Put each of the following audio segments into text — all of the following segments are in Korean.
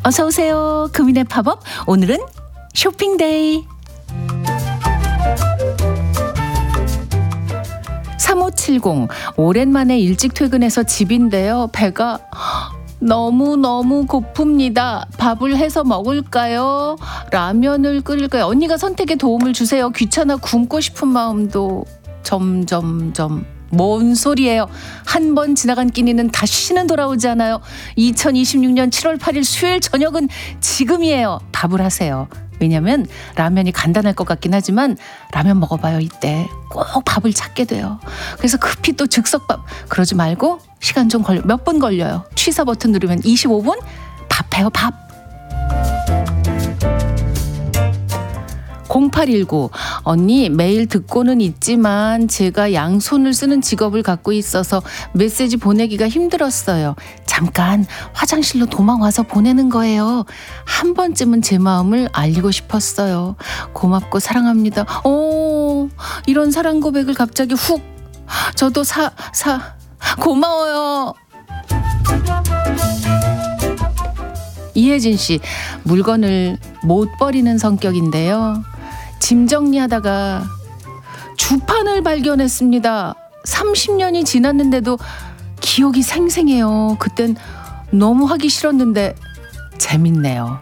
어서 오세요. 금인의 팝업. 오늘은 쇼핑데이. 3570 오랜만에 일찍 퇴근해서 집인데요. 배가 너무너무 고픕니다. 밥을 해서 먹을까요? 라면을 끓일까요? 언니가 선택에 도움을 주세요. 귀찮아 굶고 싶은 마음도 점점점. 뭔 소리예요. 한 번 지나간 끼니는 다시는 돌아오지 않아요. 2026년 7월 8일 수요일 저녁은 지금이에요. 밥을 하세요. 왜냐면 라면이 간단할 것 같긴 하지만 라면 먹어봐요. 이때 꼭 밥을 찾게 돼요. 그래서 급히 또 즉석밥 그러지 말고 시간 좀 걸려. 몇 분 걸려요. 취사 버튼 누르면 25분 밥해요. 밥. 0819 언니 매일 듣고는 있지만 제가 양손을 쓰는 직업을 갖고 있어서 메시지 보내기가 힘들었어요. 잠깐 화장실로 도망와서 보내는 거예요. 한 번쯤은 제 마음을 알리고 싶었어요. 고맙고 사랑합니다. 오, 이런 사랑 고백을 갑자기 훅. 저도 고마워요. 이혜진 씨, 물건을 못 버리는 성격인데요. 짐 정리하다가 주판을 발견했습니다. 30년이 지났는데도 기억이 생생해요. 그땐 너무 하기 싫었는데 재밌네요.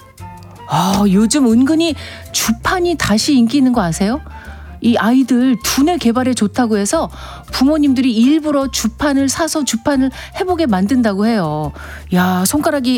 요즘 은근히 주판이 다시 인기 있는 거 아세요? 이 아이들 두뇌 개발에 좋다고 해서 부모님들이 일부러 주판을 사서 주판을 해보게 만든다고 해요. 야, 손가락이